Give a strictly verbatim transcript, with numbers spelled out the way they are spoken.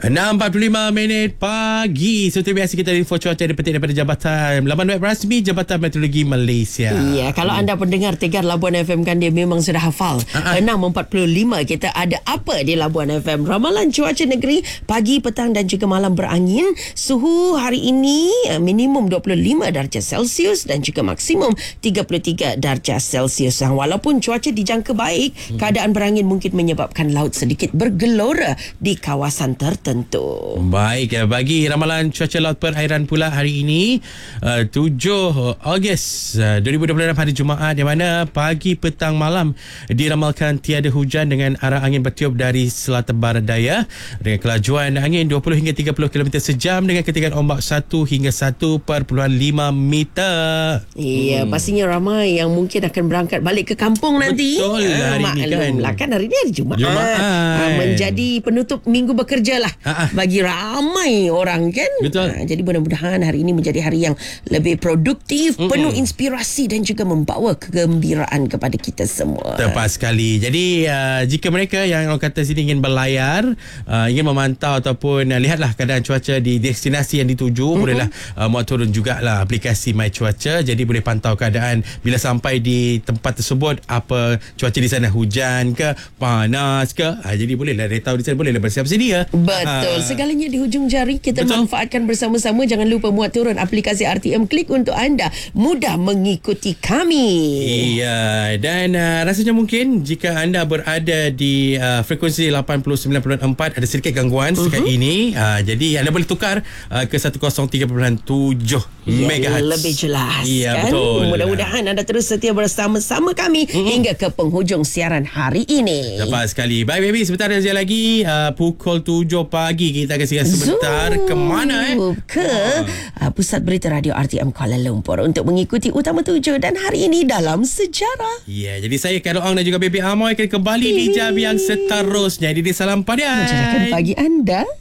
enam empat puluh lima minit pagi. Seperti biasa kita ada info cuaca dipetik daripada Jabatan Laman Web Rasmi Jabatan Meteorologi Malaysia. Ya, kalau anda pendengar Tegar Labuan F M kan dia memang sudah hafal. Uh-huh. enam empat puluh lima kita ada apa di Labuan F M. Ramalan cuaca negeri pagi, petang dan juga malam berangin. Suhu hari ini minimum dua puluh lima darjah Celsius dan juga maksimum tiga puluh tiga darjah Celsius. Walaupun cuaca dijangka baik, hmm. keadaan berangin mungkin menyebabkan laut sedikit bergelora di kawasan tertentu. Baik, bagi ramalan cuaca laut perairan pula hari ini uh, tujuh Ogos uh, dua ribu dua puluh enam hari Jumaat, di mana pagi, petang, malam diramalkan tiada hujan dengan arah angin bertiup dari selatan barat daya dengan kelajuan angin dua puluh hingga tiga puluh kilometer sejam dengan ketinggian ombak satu hingga satu perpuluhan lima meter. Iya, hmm. pastinya ramai yang mungkin akan berangkat balik ke kampung nanti. Betul lah, hari ini kan. Lah kan hari ini hari Jumaat. Jumaat. Ha, menjadi penutup minggu bekerja lah Ha-ha. bagi ramai orang kan. Betul. Ha, jadi mudah-mudahan hari ini menjadi hari yang lebih produktif, Mm-mm. penuh inspirasi dan juga membawa kegembiraan kepada kita semua. Tepat sekali. Jadi uh, jika mereka yang orang kata sini ingin berlayar, uh, ingin memantau ataupun uh, lihatlah keadaan cuaca di destinasi yang dituju, mm-hmm. bolehlah uh, muat turun jugalah aplikasi My Cuaca. Jadi boleh pantau keadaan bila sampai di tempat tersebut, apa cuaca di sana, hujan ke, panas ke. Uh, jadi bolehlah dia tahu di sana, bolehlah bersiap sedia. Betul. Uh, Segalanya di hujung jari kita betul. manfaatkan bersama-sama. Jangan lupa muat turun aplikasi R T M Klik untuk anda mudah mengikuti kami. Iya, dan uh, rasanya mungkin jika anda berada di uh, frekuensi lapan puluh sembilan perpuluhan empat ada sedikit gangguan uh-huh. sekarang ini. Uh, jadi anda boleh tukar uh, ke seratus tiga perpuluhan tujuh megahertz. Lebih jelas. Iya, kan? betul. Mudah-mudahan anda terus setia bersama-sama kami uh-huh. hingga ke penghujung siaran hari ini. Tepat sekali. Baik baby, sebentar saja lagi uh, pukul tujuh pagi kita akan singgah sebentar Zoom. ke mana eh? Ke oh. uh, Pusat Berita Radio R T M Kuala Lumpur untuk mengikuti Utama tujuh dan hari ini dalam sejarah. Ya, yeah, jadi saya Karol Ong dan juga Baby Amoy akan kembali di jam yang seterusnya. Jadi salam padan. Mencerahkan pagi anda.